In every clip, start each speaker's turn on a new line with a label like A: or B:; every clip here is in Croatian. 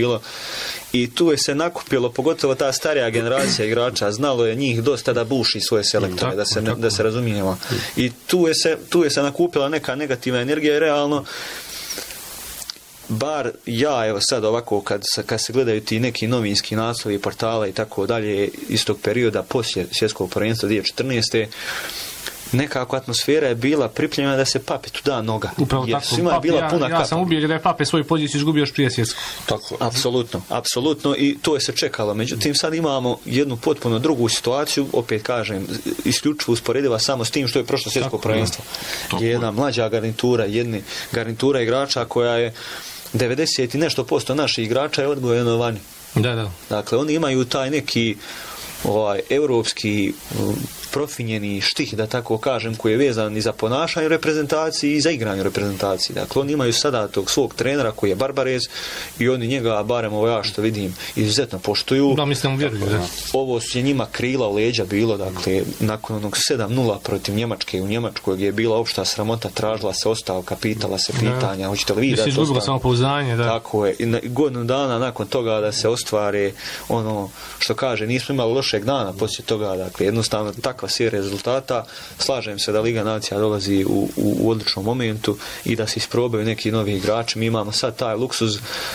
A: bilo. I tu je se nakupilo, pogotovo ta starija generacija igrača, znalo je njih dosta da buši svoje selektore, da se razumijemo. I tu je se nakupila neka negativna energija i realno bar ja, evo sad ovako kad se gledaju ti neki novinski naslovi, portala i tako dalje iz tog perioda poslije svjetskog prvenstva 2014. nekako atmosfera je bila pripremljena da se Papetu da noga.
B: Upravo
A: jer
B: tako.
A: Svima je bila puna
B: ja sam ubijeđen da je Pape svoju poziciju izgubio još prije svjetskog.
A: Tako. Apsolutno i to je se čekalo. Međutim, sad imamo jednu potpuno drugu situaciju, opet kažem, isključivo usporediva samo s tim što je prošlo svjetsko prvenstvo. Jedna mlađa garnitura igrača koja je 90 i nešto % naših igrača je odgojeno vani.
B: Da.
A: Dakle, oni imaju taj neki europski profinjeni štih, da tako kažem, koji je vezan i za ponašanje reprezentaciji i za igranje reprezentaciji. Dakle, oni imaju sada tog svog trenera koji je Barbarez i oni njega, barem ovo ja što vidim, izuzetno poštuju.
B: Da, mislim, vjeruju.
A: Ovo je njima krila u leđa bilo, dakle, nakon onog 7-0 protiv Njemačke u Njemačkoj gdje je bila opšta sramota, tražila se ostavka, pitala se pitanja, hoćete li vi da to ostavka?
B: Samopouzdanje, da.
A: Tako je. I godinu dana nakon toga da se ostvare ono što kaže, nismo imali lošeg dana poslije toga, dakle, jednostavno takva serija rezultata. Slažem se da Liga nacija dolazi u odličnom momentu i da se isprobaju neki novi igrači. Mi imamo sad taj luksuz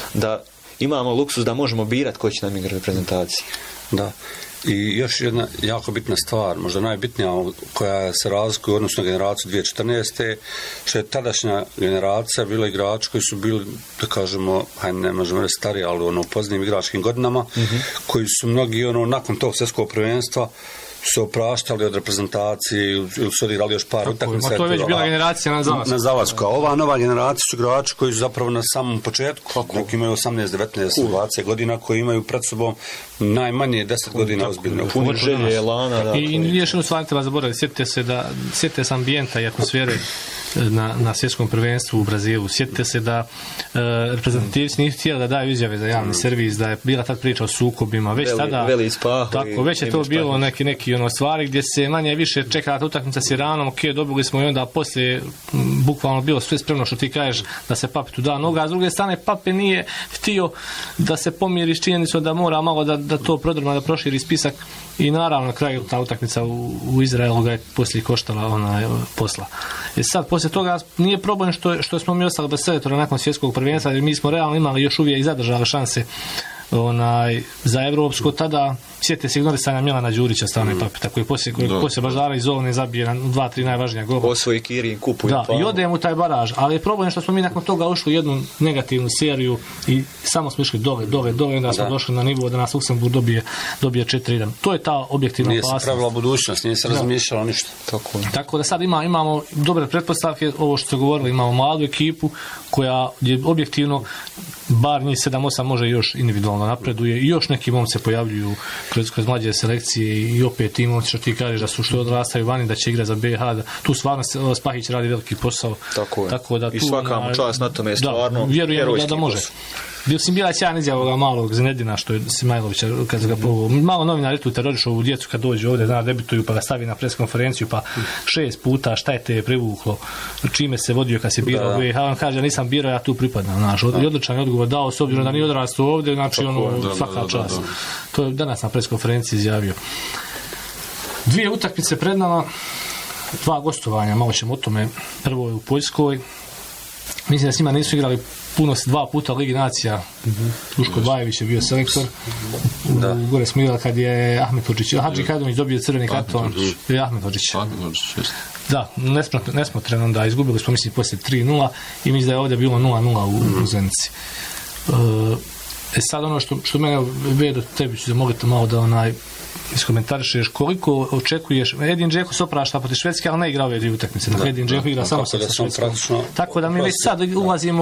A: da možemo birati ko će nam igrati reprezentaciji.
C: Da. I još jedna jako bitna stvar, možda najbitnija koja se razlikuje u odnosu na generaciju 2014. što je tadašnja generacija bila igrači koji su bili, da kažemo, ne možemo reći stari, ali u poznijim igračkim godinama, koji su mnogi nakon tog svjetskog prvenstva se opraštali od reprezentacije ili su odigrali još par utakmica.
B: To je već bila generacija na zalasku.
C: Ova nova generacija su igrači koji su zapravo na samom početku, neki imaju 18, 19, 20 godina, koji imaju pred sobom najmanje 10 godina ozbiljne.
A: Puni želje, elana.
B: I još jednu stvar treba zaboraviti, sjetite se ambijenta i atmosfere na svjetskom prvenstvu u Brazilu. Sjetite se da reprezentativci nisu htjeli da daju izjave za javni servis, da je bila tad priča o sukobima. Već tada, tako, već je to bilo neki stvari gdje se manje više čekala ta utakmica s Iranom, dobili smo i onda poslije bukvalno bilo sve spremno što ti kažeš da se Papetu da noga, a s druge strane Pape nije htio da se pomiri s činjenicom da mora malo da to prodrma, da proširi spisak i naravno na kraju ta utakmica u Izraelu ga je poslije koštala posla. I sad poslije toga nije problem što smo mi ostali bez selektora nakon svjetskog prvenstva, jer mi smo realno imali još uvijek zadržali šanse za evropsko tada. Sjetite se ignorisanja Milana Đurića strane Papeta koji poslije bažara iz Zolne zabije na 2-3 najvažnija gola.
A: Osvoji Kirin kupu.
B: Da, i odemo u taj baraž, ali je problem što smo mi nakon toga ušli u jednu negativnu seriju i samo smo išli dole, onda smo došli na nivo da nas Luksemburg dobije 4-1. To je ta objektivna opasnost.
C: Nije se pravila budućnost, nije se razmišljalo ništa.
B: Tako da sad imamo dobre pretpostavke, ovo što ste govorili, imamo mladu ekipu koja je objektivno bar njih 7-8 može još individualno napreduje i još neki momci se pojavljuju kroz mlađe selekcije i opet imamo što ti kažeš da su što odrastaju vani da će igrati za BiH, tu stvarno Spahić radi veliki posao.
A: Tako da tu, i svaka mu čast na tome je stvarno
B: vjerujemo da može. Bila sjajna izjava ovoga malog Zinedina što je Simajlovića kad ga malo novinari tu terorišu ovu djecu kad dođu ovdje debituju pa ga stavi na preskonferenciju pa 6 puta šta je te privuklo, čime se vodio kad se birao BiH, on kaže nisam birao, ja tu pripadam, i odličan odgovor dao s obzirom da nije odrastao ovdje, znači svaka čast. To je danas na preskonferenciji izjavio. 2 utakmice pred nama, 2 gostovanja, malo ćemo o tome. Prvo je u Poljskoj, mislim da s njima nisu igrali puno, 2 puta u Ligi nacija. Duško Bajević je bio selektor. Gore smo igrali kad je Ahmet Hodžić, Hadži Kadović dobio crveni karton. Ahmet Hodžić. Da, nesmotreno da izgubili smo, mislim, poslije 3-0 i mislim da je ovdje bilo 0-0 u Zenici. Sad ono što mene vedo, tebi ću zamoliti malo da iskomentarišeš koliko očekuješ. Edin Džeko se oprašta protiv Švedske, ali ne igra ove 2 utakmice. Edin Džeko igra samo sa Švedskom. Tako da mi već sad ulazimo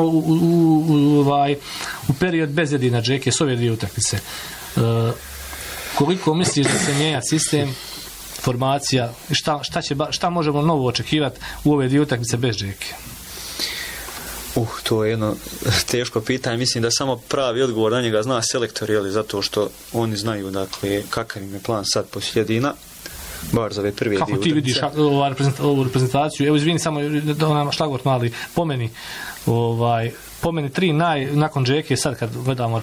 B: u period bez Edina Džeke s ove 2 utakmice. Koliko misliš da se mijenja sistem, formacija, šta možemo novo očekivati u ove 2 utakmice bez Džeke?
A: To je jedno teško pitanje. Mislim da samo pravi odgovor na njega zna selektor, zato što oni znaju kakav im je plan sad poslije Edina, bar za ove prve 2 utakmice.
B: Kako ti vidiš ovu reprezentaciju? Evo izvini samo šlagvort mali, po meni 3 nakon Džeke sad kad gledamo